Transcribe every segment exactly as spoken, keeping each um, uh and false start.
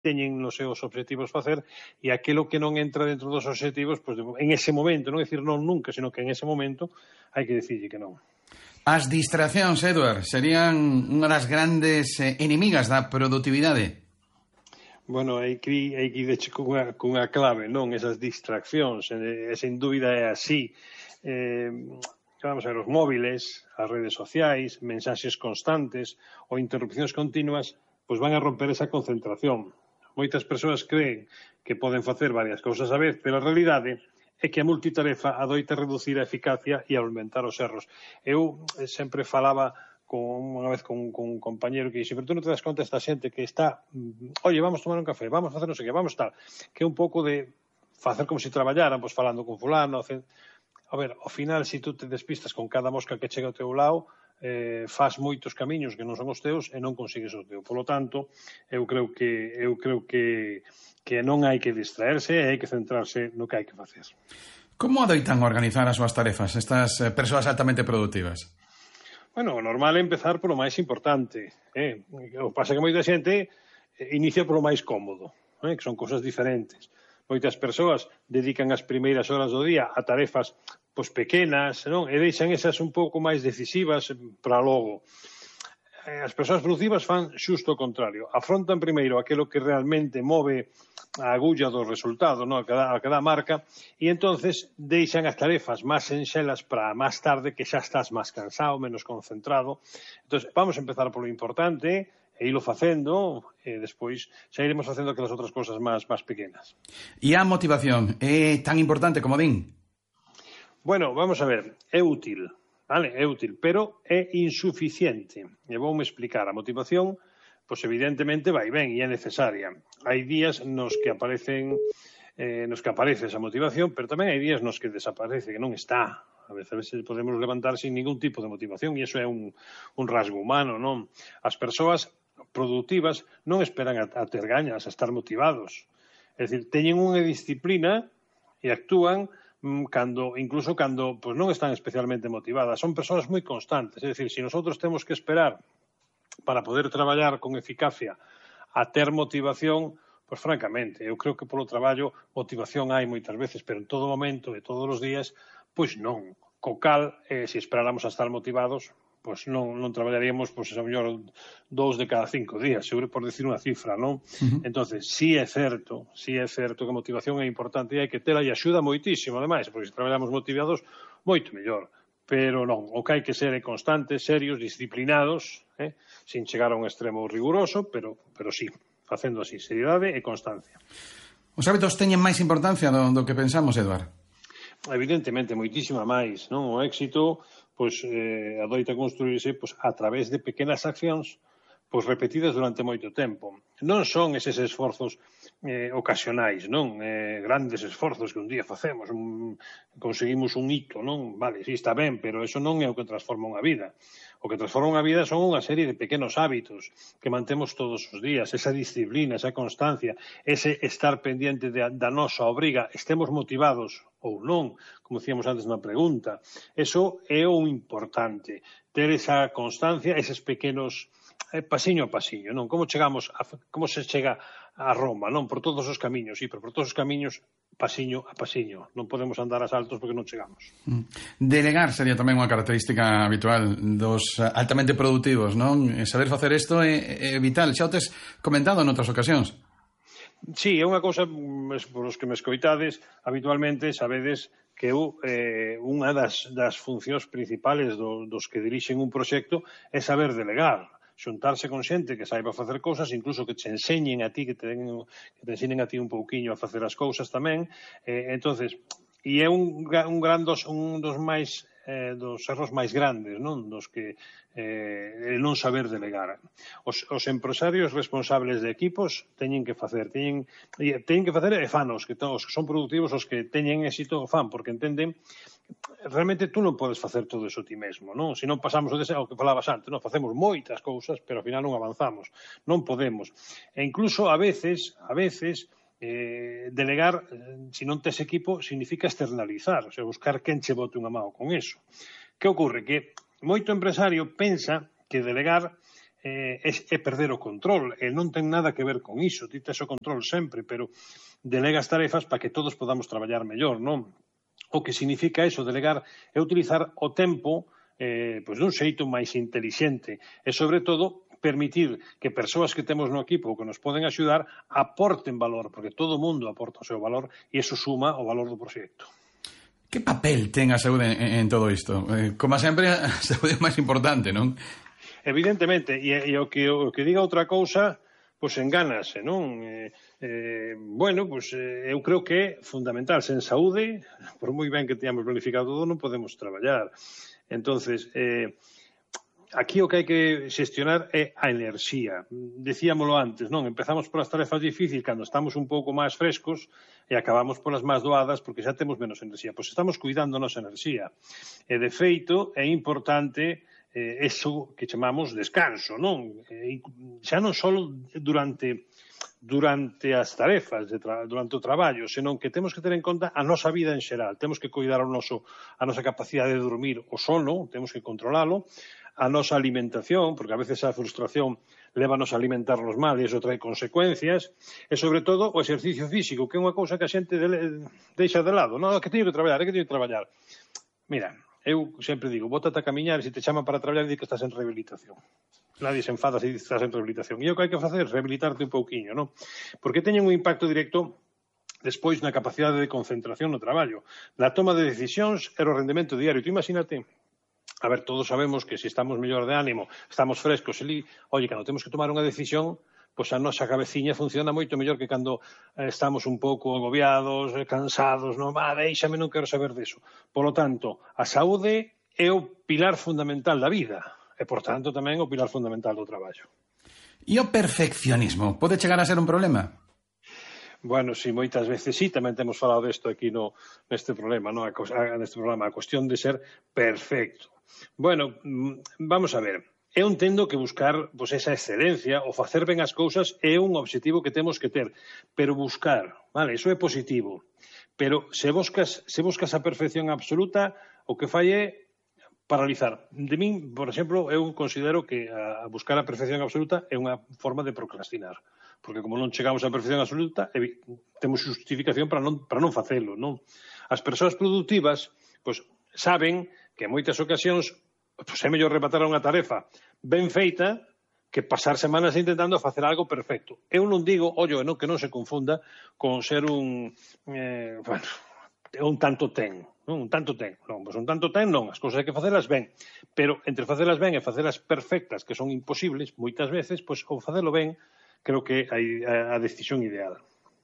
teñen nos seus obxectivos facer, e aquilo que non entra dentro dos obxectivos, pois, en ese momento, non decir non nunca, sino que en ese momento hai que dicirlle que non. As distraccións, Eduard, serían unha das grandes eh, enemigas da produtividade? Bueno, hai que, hai que ir cunha, cunha clave, non? Esas distraccións, e, e sen dúbida é así. Eh, vamos a ver, os móviles, as redes sociais, mensaxes constantes ou interrupcións continuas, pois van a romper esa concentración. Moitas persoas creen que poden facer varias cousas a vez, pero a realidade é que a multitarefa adoita reducir a eficacia e aumentar os erros. Eu sempre falaba con, unha vez con, con un compañero que dixe, pero tú non te das conta esta xente que está, oye, vamos tomar un café, vamos facer non sei que, vamos tal, que é un pouco de facer como se traballaran, pois falando con fulano. A ver, ao final, se tú te despistas con cada mosca que chega ao teu lado, eh, faz moitos camiños que non son os teus e non consigues o teu. Polo tanto, eu creo que eu creo que que non hai que distraerse e hai que centrarse no que hai que facer. Como adoitan organizar as súas tarefas estas persoas altamente productivas? Bueno, o normal é empezar polo máis importante. Eh? O pasa que moita xente inicia polo máis cómodo, eh? Que son cosas diferentes. Moitas persoas dedican as primeiras horas do día a tarefas pois, pequenas, non? E deixan esas un pouco máis decisivas para logo. As persoas productivas fan xusto o contrario. Afrontan primeiro aquilo que realmente move a agulla do resultado, non? a, cada, a cada marca, e entonces deixan as tarefas máis enxelas para máis tarde, que xa estás máis cansado, menos concentrado. Entón, vamos a empezar polo importante e ilo facendo, e despois xa iremos facendo aquelas outras cousas máis, máis pequenas. E a motivación é tan importante como din? Bueno, vamos a ver, é útil. Vale, é útil, pero é insuficiente. E voume explicar. A motivación, pois evidentemente vai ben e é necesaria. Hai días nos que aparecen eh, nos que aparece esa motivación, pero tamén hai días nos que desaparece, que non está. A veces podemos levantar sin ningún tipo de motivación e iso é un, un rasgo humano, non? As persoas productivas non esperan a, a ter gañas, a estar motivados. É dicir, teñen unha disciplina e actúan cando, incluso cando pues, non están especialmente motivadas. Son persoas moi constantes. É dicir, se nosotros temos que esperar para poder traballar con eficacia a ter motivación, pois francamente, eu creo que polo traballo motivación hai moitas veces, pero en todo momento e todos os días, pois non. Co cal, eh, se esperáramos a estar motivados, pois non, non traballaríamos, pois, a mellor, dous de cada cinco días, seguro por decir unha cifra, non? Uh-huh. Entonces, sí é certo, sí é certo que a motivación é importante e hai que tela e axuda moitísimo, ademais, porque se traballamos motivados, moito mellor. Pero non, o que hai que ser é constantes, serios, disciplinados, eh? Sin chegar a un extremo riguroso, pero, pero sí, facendo así, seriedade e constancia. Os hábitos teñen máis importancia do, do que pensamos, Eduard? Evidentemente, moitísima máis, non? O éxito pois eh, adoita construirse pois, a través de pequenas accións pois, repetidas durante moito tempo. Non son eses esforzos eh, ocasionais, non? Eh, grandes esforzos que un día facemos, un, conseguimos un hito, non? Vale, sí, está ben, pero eso non é o que transforma unha vida. O que transforma unha vida son unha serie de pequenos hábitos que mantemos todos os días, esa disciplina, esa constancia, ese estar pendiente de, da nosa obriga, estemos motivados ou non, como decíamos antes na pregunta. Eso é o importante, ter esa constancia, eses pequenos eh, pasiño a pasiño, non? Como chegamos, a, como se chega a Roma, non? Por todos os camiños, sí, pero por todos os camiños, pasiño a pasiño. Non podemos andar a saltos porque non chegamos. Delegar sería tamén unha característica habitual dos altamente productivos, non? Saber facer isto é, é vital. Xa o tes comentado en outras ocasións. Sí, é unha cousa, por os que me escoitades, habitualmente sabedes que eu, eh, unha das, das funcións principales do, dos que dirixen un proxecto é saber delegar, xuntarse con xente que saiba facer cousas, incluso que te enseñen a ti, que te, den, que te enseñen a ti un pouquiño a facer as cousas tamén. Eh, entonces, e é un, un, gran dos, un dos máis eh, dos erros máis grandes, non? Dos que eh, non saber delegar. Os, os empresarios responsables de equipos teñen que facer, teñen, teñen que facer e fanos, que os que son productivos, os que teñen éxito fan, porque entenden realmente tú non podes facer todo eso ti mesmo, non? Se non pasamos o que falabas antes, non? Facemos moitas cousas, pero ao final non avanzamos, non podemos. E incluso a veces, a veces Eh, delegar, eh, se non tes equipo, significa externalizar, o sea, buscar quen che bote unha mão con eso. Que ocorre? Que moito empresario pensa que delegar é, é perder o control, e non ten nada que ver con iso, ti tes o control sempre, pero delegas tarefas para que todos podamos traballar mellor, non? O que significa eso, delegar, é utilizar o tempo eh, pois dun xeito máis intelixente e, sobre todo, permitir que persoas que temos no equipo que nos poden axudar aporten valor, porque todo o mundo aporta o seu valor e iso suma o valor do proxecto. Que papel ten a saúde en, en todo isto? Eh, como sempre, a saúde é máis importante, non? Evidentemente, e, e o, que, o que diga outra cousa, pois engánase, non? Eh, eh, bueno, pois eh, eu creo que é fundamental. Sen saúde, por moi ben que teñamos planificado todo, non podemos traballar. Entonces, eh, aquí o que hai que xestionar é a enerxía. Decíamolo antes, non? Empezamos polas tarefas difíciles cando estamos un pouco máis frescos e acabamos polas máis doadas porque xa temos menos enerxía. Pois estamos cuidando a nosa enerxía. E, de feito, é importante eh, eso que chamamos descanso, non? Eh, xa non só durante durante as tarefas, de tra durante o traballo, senón que temos que ter en conta a nosa vida en xeral. Temos que cuidar o noso, a nosa capacidade de dormir, o sono, temos que controlalo, a nosa alimentación, porque a veces a frustración lévanos a alimentarnos mal e iso trae consecuencias, e, sobre todo, o exercicio físico, que é unha cousa que a xente de, deixa de lado. Non, que teño que traballar, é que teño que traballar. Mira, eu sempre digo, bótate a camiñar e se te chaman para traballar, di que estás en rehabilitación. Nadie se enfada se di que estás en rehabilitación. E o que hai que facer? Rehabilitarte un pouquiño, non? Porque teñen un impacto directo despois na capacidade de concentración no traballo, na toma de decisións e o rendemento diario. Tú imagínate, a ver, todos sabemos que se estamos mellor de ánimo, estamos frescos, e li, oye, cando temos que tomar unha decisión, pois a nosa cabeciña funciona moito mellor que cando eh, estamos un pouco agobiados, eh, cansados, non, va, deixame, non quero saber deso. Por lo tanto, a saúde é o pilar fundamental da vida e, por tanto, tamén o pilar fundamental do traballo. E o perfeccionismo pode chegar a ser un problema? Bueno, sí, moitas veces sí, tamén temos falado desto aquí no, neste problema, no? a, a, neste programa, a cuestión de ser perfecto. Bueno, vamos a ver. Eu entendo que buscar pois, esa excelencia ou facer ben as cousas é un obxectivo que temos que ter, pero buscar, vale, iso é positivo. Pero se buscas, se buscas a perfección absoluta, o que fai é paralizar. De min, por exemplo, eu considero que a buscar a perfección absoluta é unha forma de procrastinar. Porque como non chegamos á perfección absoluta, temos justificación para non, para non facelo, non? As persoas productivas, pois, saben que en moitas ocasións pois, é mellor rematar unha tarefa ben feita que pasar semanas intentando facer algo perfecto. Eu non digo, ollo, non, que non se confunda con ser un, eh, bueno, un tanto ten, non? Un tanto ten, non, pois un tanto ten non, as cousas hai que facelas ben, pero entre facelas ben e facelas perfectas, que son imposibles, moitas veces, pois, ou facelo ben, creo que hai a decisión ideal.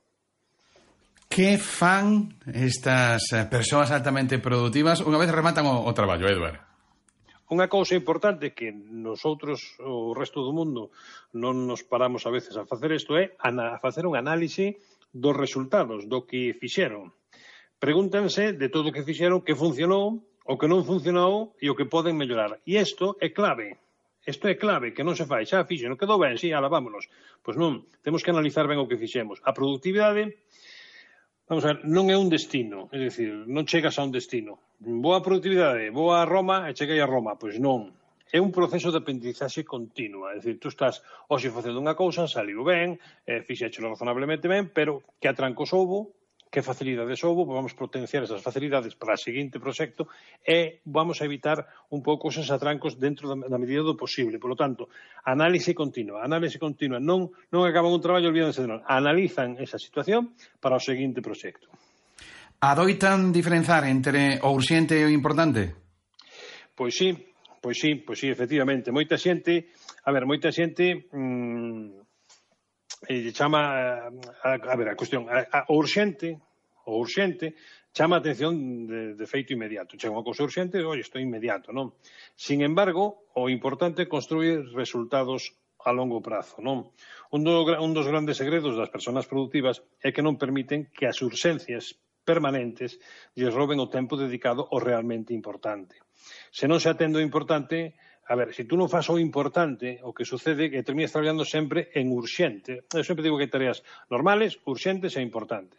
Que fan estas persoas altamente productivas unha vez rematan o, o traballo, Edward? Unha cousa importante que nosotros, o resto do mundo, non nos paramos a veces a facer isto é a facer un análise dos resultados, do que fixeron. Pregúntanse de todo o que fixeron, que funcionou, o que non funcionou e o que poden mellorar. E isto é clave. Isto é clave, que non se fai. Xa fixen, non quedou ben, si, ala, vámonos. Pois non, temos que analizar ben o que fixemos. A productividade, vamos a ver, non é un destino, é dicir, non chegas a un destino. Boa productividade, boa a Roma e cheguei a Roma, pois non. É un proceso de aprendizaxe continua, é dicir, tú estás hoxe facendo unha cousa, saliu ben, eh, fixéchelo razonablemente ben, pero que atrancos houbo, que facilidades houbo, vamos potenciar esas facilidades para o seguinte proxecto e vamos a evitar un pouco esos atrancos dentro da medida do posible. Por lo tanto, análise continua, análise continua. Non, non acaban un traballo e olvídense de non. Analizan esa situación para o seguinte proxecto. Adoitan diferenzar entre o urxente e o importante? Pois sí, pois sí, pois sí, efectivamente. Moita xente, a ver, moita xente... Mmm, e chama a, a ver, a cuestión a, a, o urxente o urxente chama a atención de, de feito inmediato. Chega unha cousa urxente, oi, isto é inmediato, non? Sin embargo, o importante é construir resultados a longo prazo, non? Un, do, un dos grandes segredos das persoas productivas é que non permiten que as urxencias permanentes lles roben o tempo dedicado ao realmente importante. Se non se atende o importante, a ver, se tú non fas o importante, o que sucede é que terminas traballando sempre en urxente. Eu sempre digo que hai tareas normales, urxentes e importantes.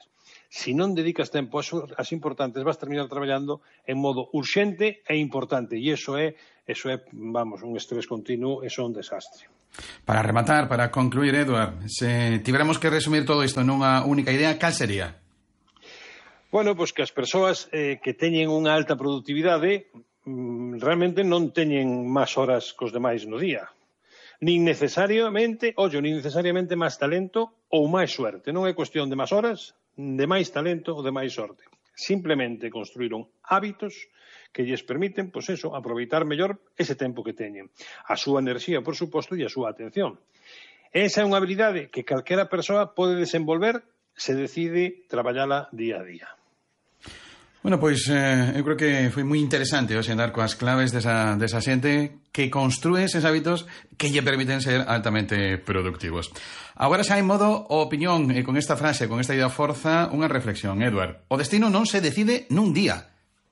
Se non dedicas tempo ás, ás importantes, vas terminar traballando en modo urxente e importante, e iso é, iso é, vamos, un estrés continuo, iso é un desastre. Para rematar, para concluir, Eduard, se tiveramos que resumir todo isto nunha única idea, cal sería? Bueno, pois que as persoas eh, que teñen unha alta productividade mm, realmente non teñen máis horas cos demais no día. Nin necesariamente, ollo, nin necesariamente máis talento ou máis suerte. Non é cuestión de máis horas, de máis talento ou de máis sorte. Simplemente construíron hábitos que lles permiten, pois eso, aproveitar mellor ese tempo que teñen. A súa enerxía, por suposto, e a súa atención. Esa é unha habilidade que calquera persoa pode desenvolver se decide traballala día a día. Bueno, pois eh, eu creo que foi moi interesante hoxe andar coas claves desa, desa xente que construe eses hábitos que lle permiten ser altamente productivos. Agora xa en modo opinión, e con esta frase, con esta idea forza, unha reflexión, Eduard. O destino non se decide nun día.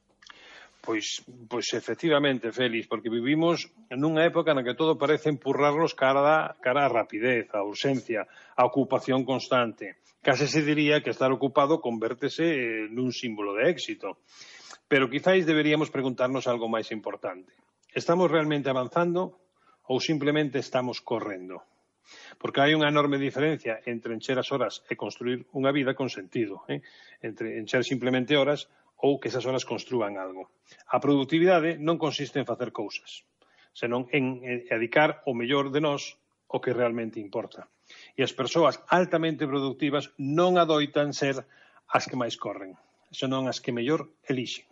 Pois, pois efectivamente, Félix, porque vivimos nunha época na que todo parece empurrarnos cara, cara a rapidez, a urxencia, a ocupación constante. Case se diría que estar ocupado convértese nun símbolo de éxito. Pero quizáis deberíamos preguntarnos algo máis importante. Estamos realmente avanzando ou simplemente estamos correndo? Porque hai unha enorme diferencia entre encher as horas e construir unha vida con sentido, eh? Entre encher simplemente horas ou que esas horas construan algo. A productividade non consiste en facer cousas, senón en dedicar o mellor de nós o que realmente importa. E as persoas altamente productivas non adoitan ser as que máis corren, senón as que mellor elixen.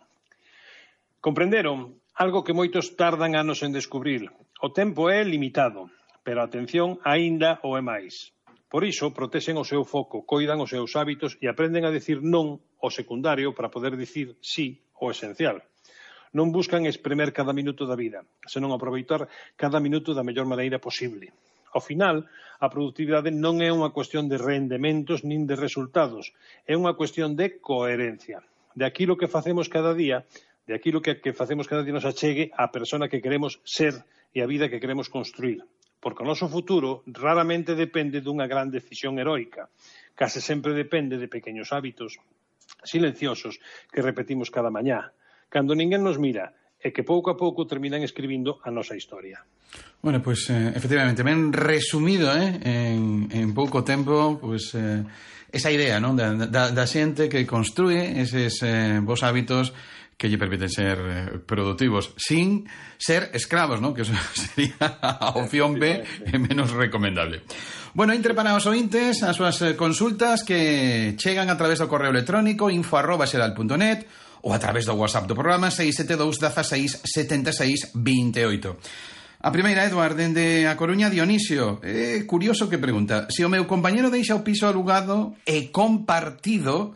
Comprenderon algo que moitos tardan anos en descubrir. O tempo é limitado, pero a atención aínda o é máis. Por iso, protexen o seu foco, coidan os seus hábitos e aprenden a dicir non ao secundario para poder dicir sí ao esencial. Non buscan espremer cada minuto da vida, senón aproveitar cada minuto da mellor maneira posible. Ao final, a productividade non é unha cuestión de rendementos nin de resultados, é unha cuestión de coherencia, de aquilo que facemos cada día, de aquilo que, que facemos cada día nos achegue á persona que queremos ser e a vida que queremos construir. Porque o noso futuro raramente depende dunha gran decisión heroica, case sempre depende de pequenos hábitos silenciosos que repetimos cada mañá, cando ninguén nos mira, e que pouco a pouco terminan escribindo a nosa historia. Bueno, pois, pues, eh, efectivamente, ben resumido, eh, en, en pouco tempo, pois, pues, eh, esa idea, non, da, da, da xente que construye eses eh, bons hábitos que lle permiten ser eh, productivos, sin ser escravos, non? Que eso sería a opción B e menos recomendable. Bueno, entre para os ointes, as súas consultas que chegan a través do correo electrónico info arroba xeral punto net ou a través do WhatsApp do programa seis sete dous, dezasseis, setenta e seis, vinte e oito. A primeira, Eduard, dende a Coruña, Dionisio. É curioso que pregunta: se o meu compañero deixa o piso alugado e compartido,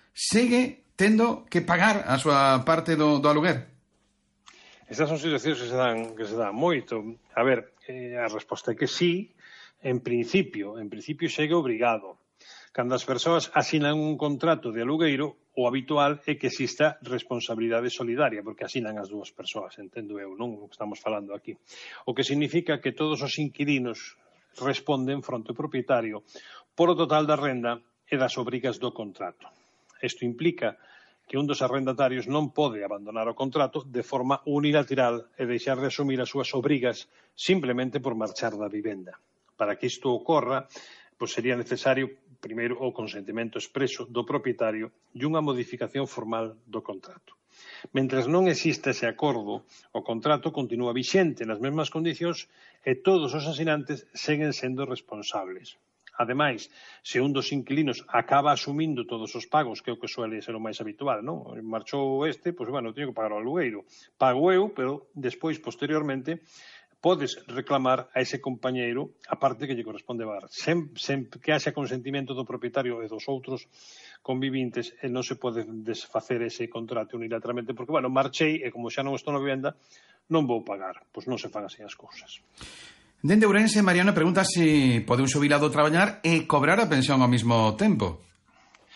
segue tendo que pagar a súa parte do, do aluguer? Estas son situacións que se dan, que se dan moito. A ver, eh, a resposta é que sí, en principio, en principio segue obrigado. Cando as persoas asinan un contrato de alugueiro, o habitual é que exista responsabilidade solidaria, porque asinan as dúas persoas, entendo eu, non o que estamos falando aquí. O que significa que todos os inquilinos responden fronte ao propietario por o total da renda e das obrigas do contrato. Isto implica que un dos arrendatarios non pode abandonar o contrato de forma unilateral e deixar de asumir as súas obrigas simplemente por marchar da vivenda. Para que isto ocorra, pois sería necesario primeiro o consentimento expreso do propietario e unha modificación formal do contrato. Mentres non exista ese acordo, o contrato continúa vixente nas mesmas condicións e todos os asinantes seguen sendo responsables. Ademais, se un dos inquilinos acaba asumindo todos os pagos, que é o que suele ser o máis habitual, non? Marchou este, pois, bueno, teño que pagar o alugueiro. Pago eu, pero despois, posteriormente, podes reclamar a ese compañeiro a parte que lle corresponde pagar. Sem, sem que haxa consentimento do propietario e dos outros convivintes, e non se pode desfacer ese contrato unilateralmente, porque, bueno, marchei e como xa non estou na vivenda, non vou pagar. Pois non se fan así as cousas. Dende Ourense, Mariano pregunta se pode un xubilado traballar e cobrar a pensión ao mesmo tempo.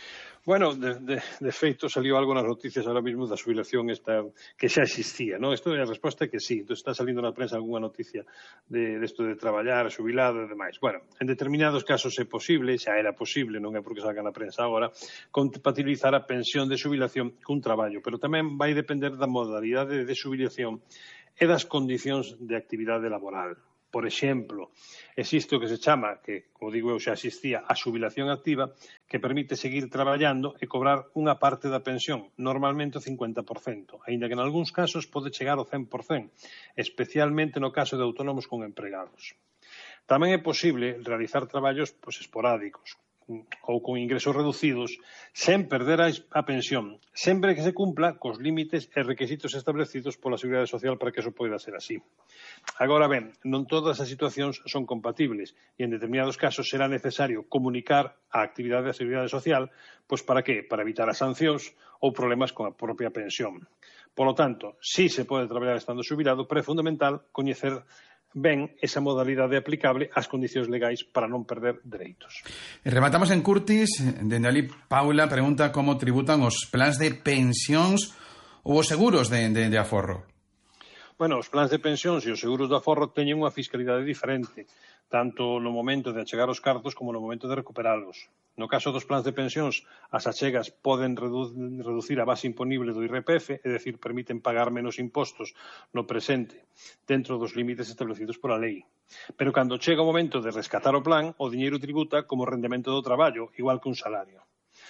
Bueno, de, de, de feito, salió algo nas noticias ahora mismo da xubilación esta, que xa existía, ¿no? Isto é a resposta que sí. Entón, está salindo na prensa algunha noticia de, de esto de traballar, xubilado e demais. Bueno, en determinados casos é posible, xa era posible, non é porque salga na prensa agora, compatibilizar a pensión de xubilación cun traballo, pero tamén vai depender da modalidade de xubilación e das condicións de actividade laboral. Por exemplo, existe o que se chama, que, como digo eu, xa existía, a xubilación activa, que permite seguir traballando e cobrar unha parte da pensión, normalmente o cincuenta por cento, aínda que en algúns casos pode chegar ao cen por cento, especialmente no caso de autónomos con empregados. Tamén é posible realizar traballos pois, esporádicos, ou con ingresos reducidos, sen perder a pensión, sempre que se cumpla cos límites e requisitos establecidos pola Seguridade Social para que eso poida ser así. Agora ben, non todas as situacións son compatibles e en determinados casos será necesario comunicar a actividade da Seguridade Social, pois para que? Para evitar as sancións ou problemas con a propia pensión. Por lo tanto, si se pode traballar estando xubilado, pero é fundamental coñecer ben esa modalidade aplicable ás condicións legais para non perder dereitos. E rematamos en Curtis. Dende ali, Paula pregunta como tributan os plans de pensións ou os seguros de, de, de aforro. Bueno, os plans de pensións e os seguros de aforro teñen unha fiscalidade diferente, tanto no momento de achegar os cartos como no momento de recuperalos. No caso dos plans de pensións, as achegas poden redu reducir a base imponible do I R P F, é dicir, permiten pagar menos impostos no presente, dentro dos límites establecidos pola lei. Pero cando chega o momento de rescatar o plan, o diñeiro tributa como rendemento do traballo, igual que un salario.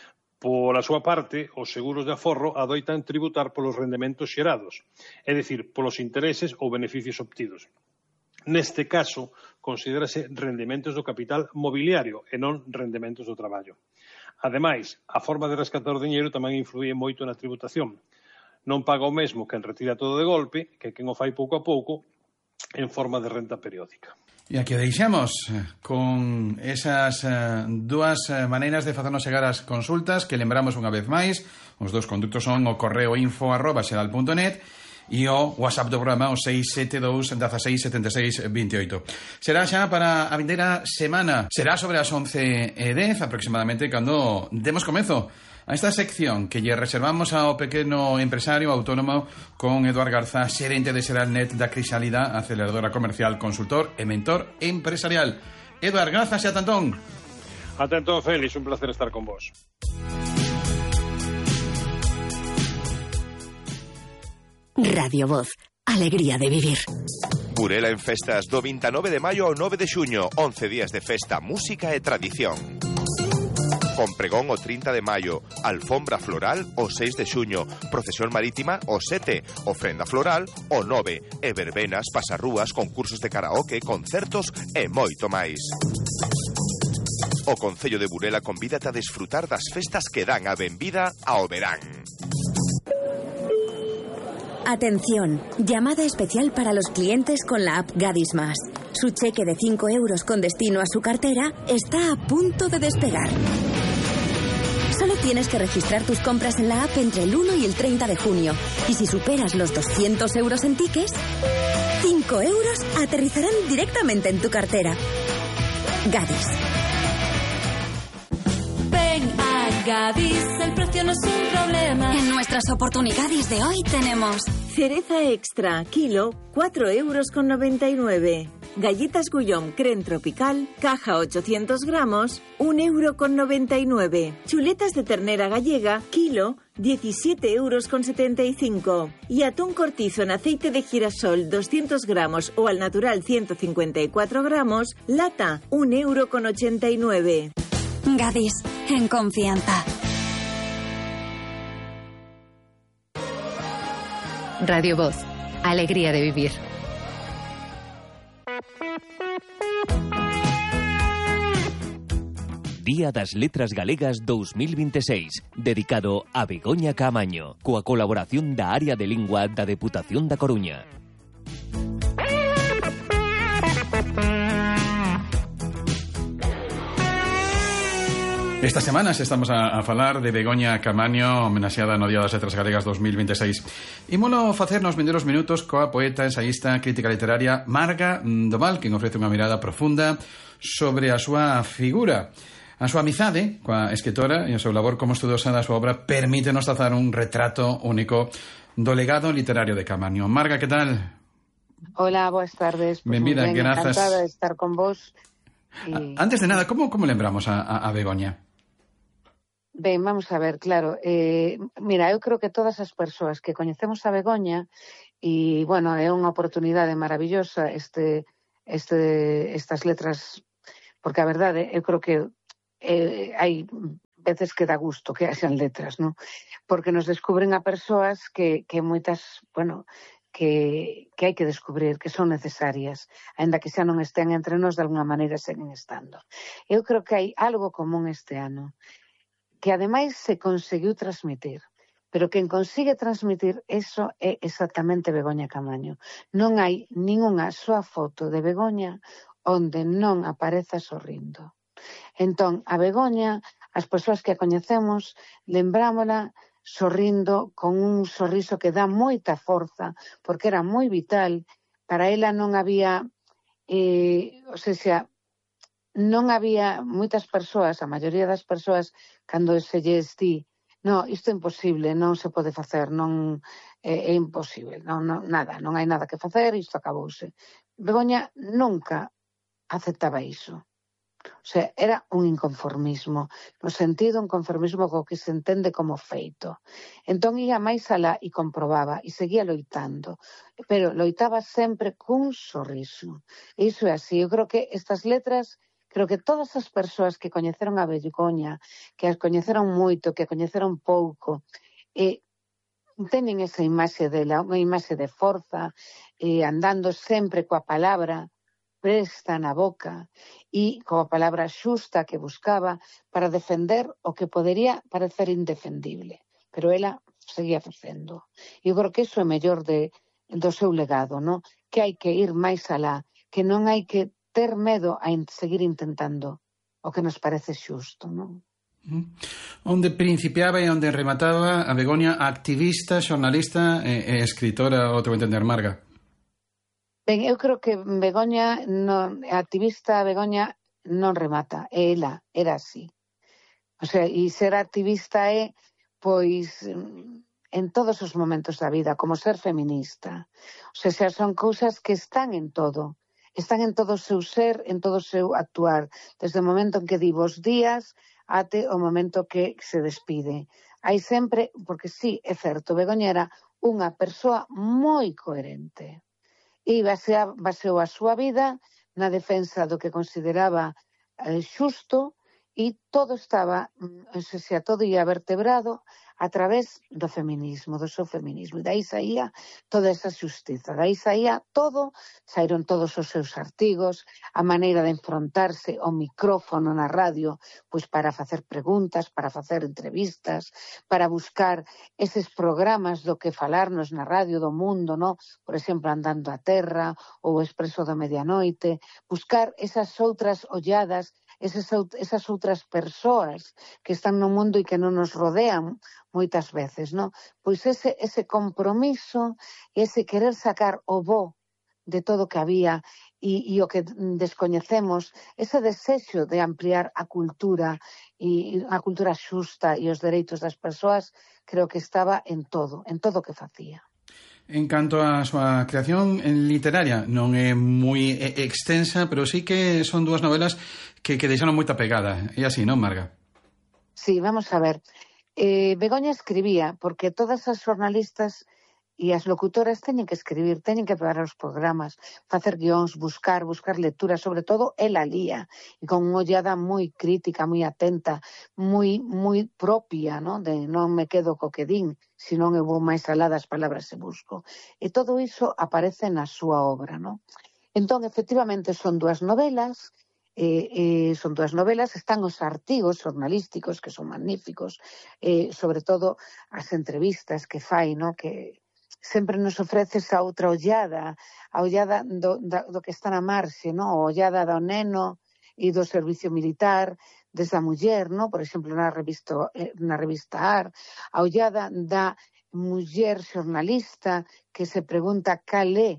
Por a súa parte, os seguros de aforro adoitan tributar polos rendementos xerados, é dicir, polos intereses ou beneficios obtidos. Neste caso, considérase rendementos do capital mobiliario e non rendementos do traballo. Ademais, a forma de rescatar o diñeiro tamén influye moito na tributación. Non paga o mesmo quen retira todo de golpe que quen o fai pouco a pouco en forma de renta periódica. E aquí o deixamos con esas uh, dúas uh, maneiras de facernos chegar as consultas que lembramos unha vez máis. Os dous conductos son o correo info arroba xeral punto net e o WhatsApp do programa o seis sete dous, dezasseis, setenta e seis, veintioito. Será xa para a vindeira semana. Será sobre as once e dez aproximadamente cando demos comenzo a esta sección que lle reservamos ao pequeno empresario autónomo con Eduard Garza, xerente de Seralnet da Crisálida, aceleradora comercial, consultor e mentor empresarial. Eduard, grazas e atantón. Atentón, Félix, un placer estar con vos. Radio Voz, alegría de vivir. Burela en festas do vinte e nove de maio ao nove de xuño, once días de festa, música e tradición. Con pregón o trinta de maio, alfombra floral o seis de xuño, procesión marítima o sete, ofrenda floral o nove, e verbenas, pasarrúas, concursos de karaoke, concertos e moito máis. O Concello de Burela convídate a desfrutar das festas que dan a benvida ao verán. Atención, llamada especial para los clientes con la app Gadis Más. Su cheque de cinco euros con destino a su cartera está a punto de despegar. Solo tienes que registrar tus compras en la app entre el uno y el treinta de junio. Y si superas los doscientos euros en tickets, cinco euros aterrizarán directamente en tu cartera. Gadis. Ven a Gadis, el precio no es un problema. En nuestras oportunidades de hoy tenemos cereza extra, kilo, cuatro euros con noventa y nueve. Galletas Gullón Creme Tropical, caja ochocientos gramos, un euro con noventa y nueve. Chuletas de ternera gallega, kilo, diecisiete euros con setenta y cinco. Y atún cortizo en aceite de girasol, doscientos gramos o al natural ciento cincuenta y cuatro gramos, lata, un euro con ochenta y nueve. Gadis, en confianza. Radio Voz, alegría de vivir. Día das Letras Galegas dos mil vinte e seis, dedicado a Begoña Caamaño, coa colaboración da área de lingua da Deputación da Coruña. Estas semanas estamos a, a falar de Begoña Caamaño, homenaxeada no Día das Letras Galegas dos mil vinte e seis. Imolo facer nos vindeiros minutos coa poeta, ensaísta, crítica literaria Marga Doval, que ofrece unha mirada profunda sobre a súa figura. A súa amizade coa escritora e o seu labor como estudosa da súa obra permítenos trazar un retrato único do legado literario de Caamaño. Marga, que tal? Hola, boas tardes. Pues benvida, ben, grazas. Encantada de estar con vos. Y... Antes de nada, como, como lembramos a, a, a Begoña? Ben, vamos a ver, claro. Eh, mira, eu creo que todas as persoas que coñecemos a Begoña, e, bueno, é unha oportunidade maravillosa este, este, estas letras, porque a verdade, eu creo que Eh, hai veces que dá gusto que haxan letras, non? Porque nos descubren a persoas que, que moitas, bueno, que, que hai que descubrir, que son necesarias, aínda que xa non estén entre nós, de alguna maneira seguen estando. Eu creo que hai algo común este ano, que ademais se conseguiu transmitir, pero quen consigue transmitir eso é exactamente Begoña Caamaño. Non hai ningunha soa foto de Begoña onde non apareza sorrindo. Entón, a Begoña, as persoas que a coñecemos, lembrámola sorrindo con un sorriso que dá moita forza, porque era moi vital. Para ela non había, eh, ou seja, non había moitas persoas, a maioría das persoas, cando se lles di, no, isto é imposible, non se pode facer, non é, é imposible, non, non, nada, non hai nada que facer, isto acabouse. Begoña nunca aceptaba iso. O sea, era un inconformismo, no sentido un conformismo co que se entende como feito. Entón ia máis alá e comprobaba, e seguía loitando, pero loitaba sempre cun sorriso. E iso é así. Eu creo que estas letras, creo que todas as persoas que coñeceron a Begoña, que as coñeceron moito, que a coñeceron pouco, e tenen esa imaxe dela, unha imaxe de forza, e andando sempre coa palabra presta na boca e coa palabra xusta que buscaba para defender o que podería parecer indefendible. Pero ela seguía facendo. E eu creo que iso é mellor de, do seu legado, no? Que hai que ir máis alá, que non hai que ter medo a in, seguir intentando o que nos parece xusto, non? Onde principiaba e onde remataba a Begoña, activista, xornalista e, e escritora, o teu entender, Marga? Ben, eu creo que Begoña, non, a activista Begoña non remata, ela era así. O sea, e ser activista é, pois, en todos os momentos da vida, como ser feminista. O sea, xa son cousas que están en todo, están en todo o seu ser, en todo o seu actuar, desde o momento en que di bos días até o momento que se despide. Hai sempre, porque sí, é certo, Begoña era unha persoa moi coherente. E baseou a súa vida na defensa do que consideraba eh, xusto, e todo estaba, ou seja, todo ia vertebrado a través do feminismo, do seu feminismo. E dai saía toda esa xustiza, dai saía todo, saíron todos os seus artigos, a maneira de enfrontarse ao micrófono na radio, pois para facer preguntas, para facer entrevistas, para buscar eses programas do que falarnos na radio do mundo, no? Por exemplo, Andando a Terra ou o Expreso da Medianoite, buscar esas outras olladas, esas, esas outras persoas que están no mundo e que non nos rodean moitas veces, non? Pois ese, ese compromiso, ese querer sacar o bo de todo o que había e, e o que descoñecemos, ese desexo de ampliar a cultura e a cultura xusta e os dereitos das persoas, creo que estaba en todo, en todo o que facía. En canto a súa creación literaria, non é moi extensa, pero sí que son dúas novelas que, que deixaron moita pegada. É así, non, Marga? Sí, vamos a ver. Eh, Begoña escribía, porque todas as xornalistas e as locutoras teñen que escribir, teñen que preparar os programas, facer guións, buscar, buscar lecturas, sobre todo ela lía, e con unha ollada moi crítica, moi atenta, moi moi propia, ¿no? De non me quedo co que din, senón eu vou máis alá das palabras e busco. E todo iso aparece na súa obra, ¿no? Entón, efectivamente, son dúas novelas, Eh, eh, son dúas novelas, están os artigos xornalísticos que son magníficos, eh, sobre todo as entrevistas que fai, no? Que sempre nos ofrece esa outra ollada, a ollada do, da, do que está na marxe, no? A ollada do neno e do servicio militar, desde a muller, no? Por exemplo, na revista, na revista Ar, a ollada da muller xornalista que se pregunta cal é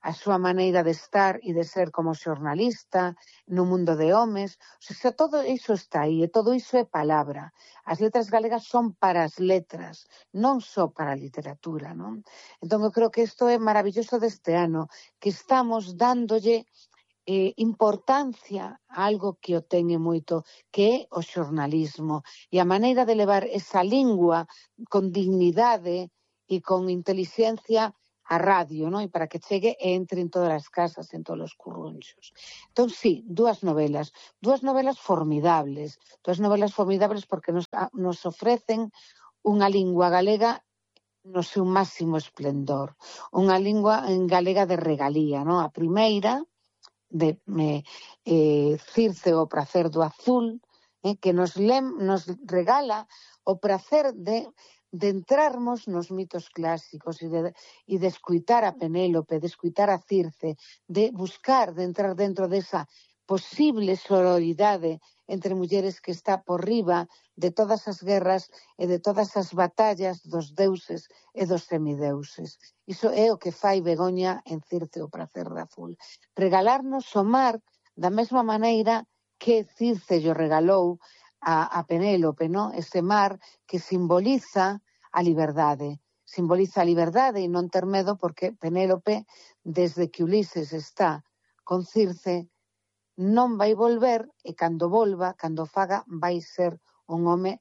a súa maneira de estar e de ser como xornalista, no mundo de homes. O sea, todo iso está aí, e todo iso é palabra. As letras galegas son para as letras, non só para a literatura, non? Entón, eu creo que isto é maravilloso deste ano, que estamos dándolle eh, importancia a algo que o teñe moito, que é o xornalismo, e a maneira de levar esa lingua con dignidade e con inteligencia a radio, non? E para que chegue e entre en todas as casas, en todos os currunxos. Entón, sí, dúas novelas, dúas novelas formidables, dúas novelas formidables porque nos, nos ofrecen unha lingua galega no seu máximo esplendor, unha lingua en galega de regalía, non? A primeira, de me, eh, Circe o pracer do azul, eh, que nos, lem, nos regala o pracer de, de entrarmos nos mitos clásicos e de, e de escuitar a Penélope, de escuitar a Circe, de buscar, de entrar dentro desa posible sororidade entre mulleres que está por riba de todas as guerras e de todas as batallas dos deuses e dos semideuses. Iso é o que fai Begoña en Circe o pracer do azul. Regalarnos o mar da mesma maneira que Circe lle regalou a, a Penélope, ¿no? Ese mar que simboliza a liberdade. Simboliza a liberdade e non ter medo porque Penélope, desde que Ulises está con Circe, non vai volver e cando volva, cando faga, vai ser un home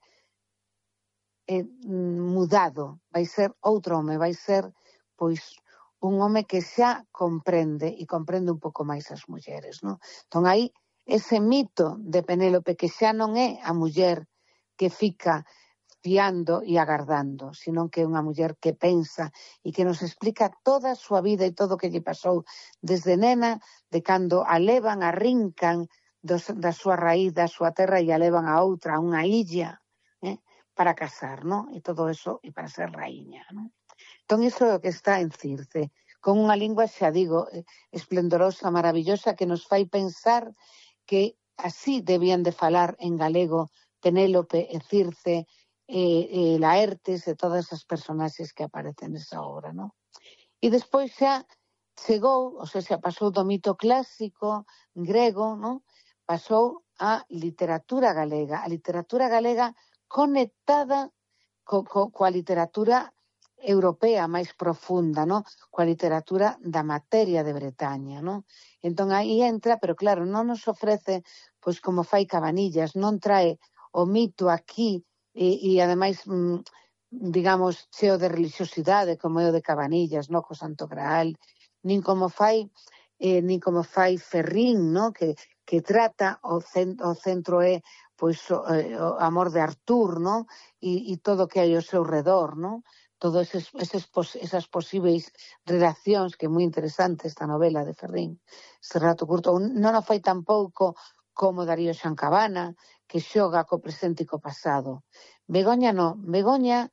eh, mudado, vai ser outro home, vai ser pois un home que xa comprende e comprende un pouco máis as mulleres, non? Entón aí ese mito de Penélope que xa non é a muller que fica fiando e agardando, sino que é unha muller que pensa e que nos explica toda a súa vida e todo o que lle pasou desde nena, de cando a levan, a rincan dos, da súa raíz, da súa terra e a levan a outra, a unha illa, eh, para casar, ¿no? E todo eso, e para ser raíña, ¿no? Entón, iso é o que está en Circe, con unha lingua, xa digo, esplendorosa, maravillosa, que nos fai pensar que así debían de falar en galego Penélope e Circe, e, e Laertes e todas as personaxes que aparecen nesa obra, ¿no? E despois xa chegou, ou sea, xa pasou do mito clásico grego, ¿no? Pasou a literatura galega, a literatura galega conectada co, co, coa literatura europea máis profunda, ¿no? Coa literatura da materia de Bretaña, ¿no? Entón aí entra, pero claro, non nos ofrece, pois como fai Cabanillas, non trae o mito aquí e, e ademais, mmm, digamos, cheo de religiosidade, como é o de Cabanillas, no? Co Santo Graal, nin como fai eh, nin como fai Ferrín, no? Que, que trata o, cent, o centro é pois o, eh, o amor de Artur, no? E, e todo o que hai ao seu redor, no? Todas eses, eses, esas posíveis relacións, que é moi interesante esta novela de Ferrín, ese relato curto. Non o fai tampouco como Darío Xancabana, que xoga co presente e co pasado. Begoña non. Begoña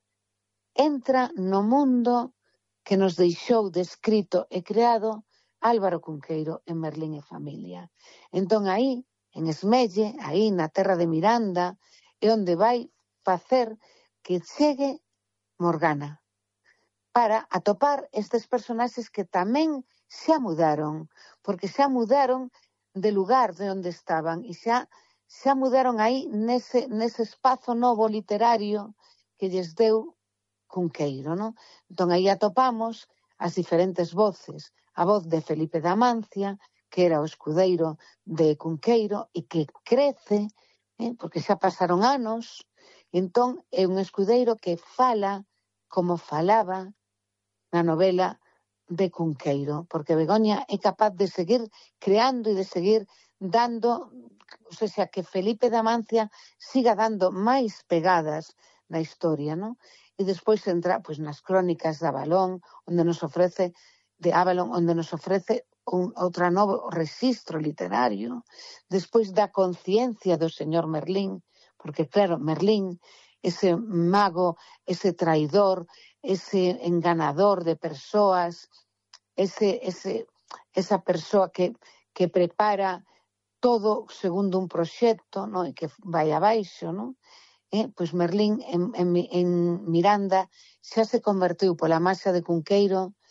entra no mundo que nos deixou descrito e creado Álvaro Cunqueiro en Merlín e Familia. Entón aí, en Esmelle, aí na terra de Miranda, é onde vai facer que chegue Morgana para atopar estes personaxes que tamén xa mudaron, porque xa mudaron de lugar de onde estaban e xa xa mudaron aí nese, nese espazo novo literario que lles deu Cunqueiro, non? Entón aí atopamos as diferentes voces, a voz de Felipe de Amancia, que era o escudeiro de Cunqueiro e que crece, eh, porque xa pasaron anos, entón é un escudeiro que fala como falaba na novela de Cunqueiro, porque Begoña é capaz de seguir creando e de seguir dando, ou sea, que Felipe de Amancia siga dando máis pegadas na historia, non? E despois entra pois nas crónicas de Avalón, onde nos ofrece de Avalon, onde nos ofrece un outro novo registro literario, despois da conciencia do señor Merlín, porque claro, Merlín, ese mago, ese traidor, ese enganador de persoas, ese, ese, esa persoa que, que prepara todo segundo un proxecto, ¿no? E que vai abaixo, ¿no? Eh, pois Merlín en, en, en Miranda xa se convertiu pola masa de Cunqueiro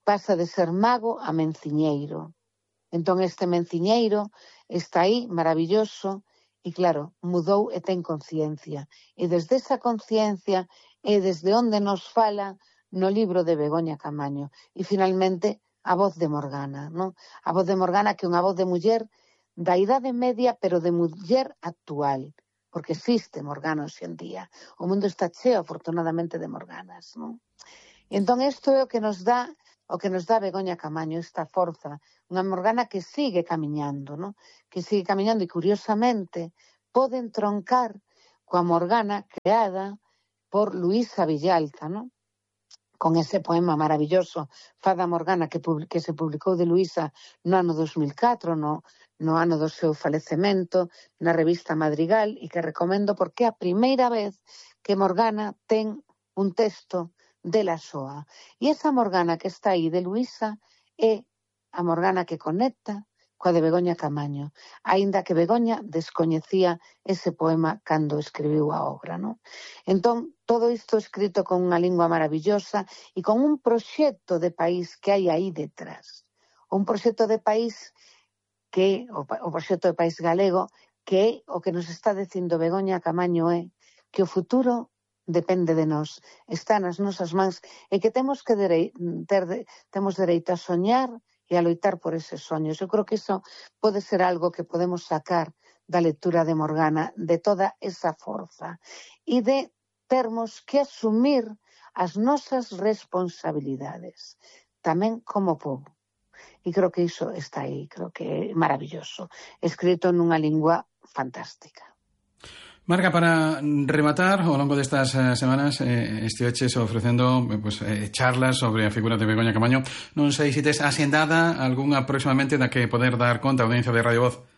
pasa de ser mago a menciñeiro. Entón este menciñeiro está aí, maravilloso, e claro, mudou e ten conciencia. E desde esa conciencia é desde onde nos fala no libro de Begoña Camaño. E finalmente a voz de Morgana, non? A voz de Morgana, que é unha voz de muller da idade media, pero de muller actual, porque existe Morgana hoxe en día. O mundo está cheo, afortunadamente, de Morganas, non? E entón isto é o que nos dá o que nos dá Begoña Camaño, esta forza, unha Morgana que sigue camiñando, non? Que sigue camiñando e, curiosamente, pode entroncar coa Morgana creada por Luísa Villalta, non? Con ese poema maravilloso, Fada Morgana, que, que se publicou de Luísa no ano dos mil catro, no, no ano do seu falecemento, na revista Madrigal, e que recomendo porque é a primeira vez que Morgana ten un texto dela soa. E esa Morgana que está aí de Luísa é a Morgana que conecta coa de Begoña Camaño, aínda que Begoña descoñecía ese poema cando escribiu a obra, non? Entón, todo isto escrito con unha lingua maravillosa e con un proxecto de país que hai aí detrás. Un proxecto de país que, o, o proxecto de país galego, que é o que nos está dicindo Begoña Camaño é que o futuro depende de nós, está nas nosas mans e que temos que derei, ter, temos dereito a soñar e a loitar por eses soños. Eu creo que iso pode ser algo que podemos sacar da lectura de Morgana, de toda esa forza e de termos que asumir as nosas responsabilidades, tamén como povo. E creo que iso está aí, creo que é maravilloso, escrito nunha lingua fantástica. Marga, para rematar, ao longo destas eh, semanas eh, estiveches ofrecendo eh, pues, eh, charlas sobre a figura de Begoña Camaño. Non sei se tes asendada algunha próximamente da que poder dar conta a audiencia de Radio Voz.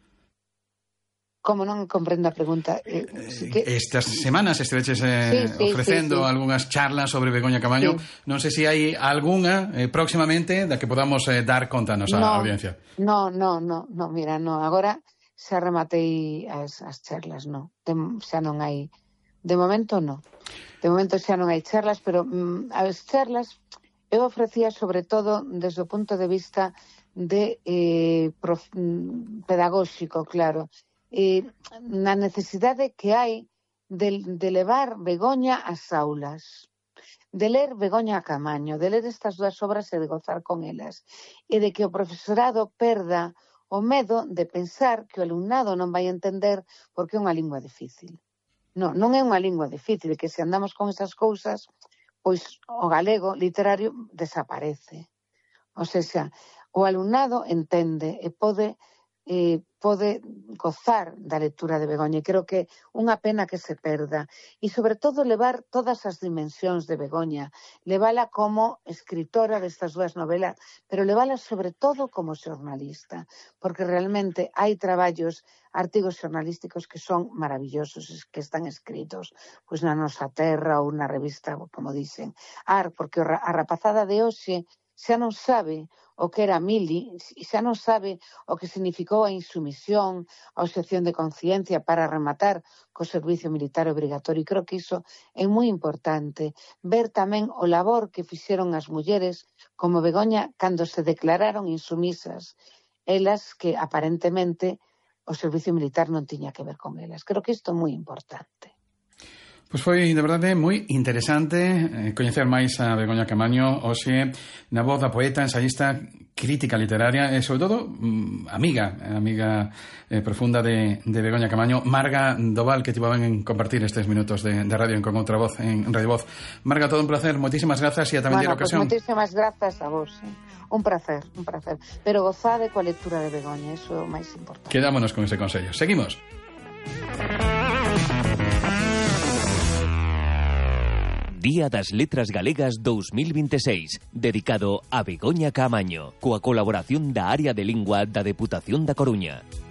Como non comprendo a pregunta? Eh, sí que... Estas semanas estiveches eh, sí, sí, ofrecendo sí, sí. algunhas charlas sobre Begoña Camaño. Sí. Non sei se hai algunha eh, próximamente da que podamos eh, dar conta a nosa no, audiencia. No, no, no, no, mira, no, agora xa rematei as, as charlas, no. De, xa non hai... De momento, no. De momento xa non hai charlas, pero mm, as charlas eu ofrecía sobre todo desde o punto de vista de eh, prof, pedagóxico, claro. Eh, na necesidade que hai de, de levar Begoña ás aulas, de ler Begoña Camaño, de ler estas dúas obras e de gozar con elas, e de que o profesorado perda o medo de pensar que o alumnado non vai entender porque é unha lingua difícil. Non, non é unha lingua difícil, que se andamos con esas cousas, pois o galego literario desaparece. O sea, o alumnado entende e pode, eh, pode gozar da lectura de Begoña. E creo que unha pena que se perda. E, sobre todo, levar todas as dimensións de Begoña. Levala como escritora destas dúas novelas, pero levala, sobre todo, como xornalista. Porque realmente hai traballos, artigos xornalísticos que son maravillosos, que están escritos pois na Nosa Terra ou na revista, como dicen, Ar, porque a rapazada de hoxe xa non sabe o que era Mili, xa non sabe o que significou a insumisión, a obxección de conciencia para rematar co servicio militar obrigatorio. E creo que iso é moi importante. Ver tamén o labor que fixeron as mulleres como Begoña cando se declararon insumisas. Elas que aparentemente o servicio militar non tiña que ver con elas. Creo que isto é moi importante. Pois foi, de verdade, moi interesante eh, coñecer máis a Begoña Camaño hoxe na voz da poeta, ensayista, crítica literaria e, sobre todo, mm, amiga, amiga eh, profunda de, de Begoña Camaño. Marga Doval, que te van en compartir estes minutos de, de radio en con outra voz, en Radio Voz. Marga, todo un placer, moitísimas grazas e a tamén bueno, de ocasión. Pues moitísimas grazas a vos. Eh. Un placer, un placer. Pero gozade coa lectura de Begoña, iso é o máis importante. Quedámonos con ese consello. Seguimos. Día das Letras Galegas dous mil vinte e seis, dedicado a Begoña Camaño, coa colaboración da Área de Lingua da Deputación da Coruña.